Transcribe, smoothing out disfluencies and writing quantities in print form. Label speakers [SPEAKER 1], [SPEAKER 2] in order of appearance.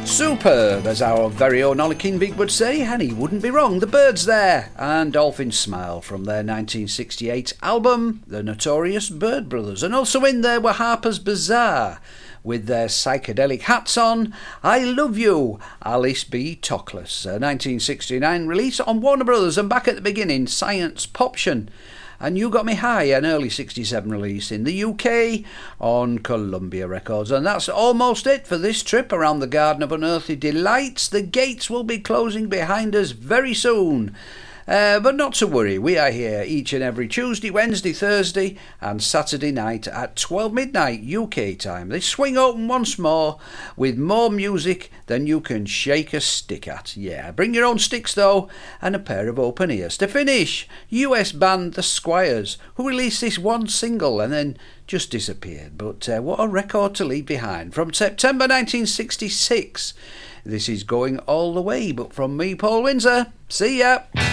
[SPEAKER 1] Superb, as our very own Ollie Kinvig would say, and he wouldn't be wrong. The Byrds there, and Dolphin Smile from their 1968 album, The Notorious Byrd Brothers. And also in there were Harper's Bazaar, with their psychedelic hats on, I Love You, Alice B. Toklas, a 1969 release on Warner Brothers, and back at the beginning, Science Poption. And You Got Me High, an early 67 release in the UK on Columbia Records. And that's almost it for this trip around the Garden of Unearthly Delights. The gates will be closing behind us very soon. But not to worry, we are here each and every Tuesday, Wednesday, Thursday and Saturday night at 12 midnight UK time. They swing open once more with more music than you can shake a stick at. Yeah, bring your own sticks though and a pair of open ears. To finish, US band The Squires, who released this one single and then just disappeared. But what a record to leave behind. From September 1966. This is Going All the Way, but from me, Paul Windsor. See ya!